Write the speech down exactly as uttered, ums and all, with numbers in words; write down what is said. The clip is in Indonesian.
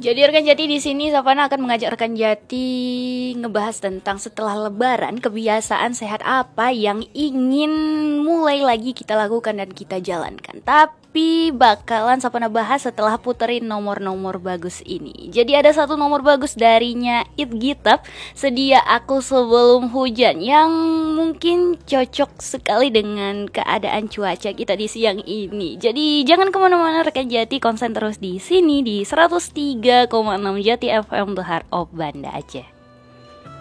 Jadi rekan Jati di sini Savana akan mengajak rekan Jati ngebahas tentang setelah Lebaran kebiasaan sehat apa yang ingin mulai lagi kita lakukan dan kita jalankan. Tapi bakalan Savana bahas setelah puterin nomor-nomor bagus ini. Jadi ada satu nomor bagus darinya It Gitab, Sedia Aku Sebelum Hujan, yang mungkin cocok sekali dengan keadaan cuaca kita di siang ini. Jadi jangan kemana-mana rekan Jati, konsen terus di sini di seratus tiga koma enam Jati F M The Heart of Banda Aceh.